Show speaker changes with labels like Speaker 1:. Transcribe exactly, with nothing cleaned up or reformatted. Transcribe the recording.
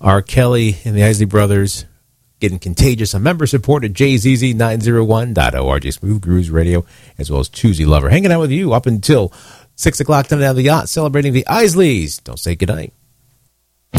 Speaker 1: R. Kelly and the Isley Brothers, Getting Contagious, a member supported J Z Z nine oh one dot org, Smooth Grooves Radio, as well as Choosy Lover. Hanging out with you up until six o'clock tonight on the yacht, celebrating the Isleys. Don't say goodnight.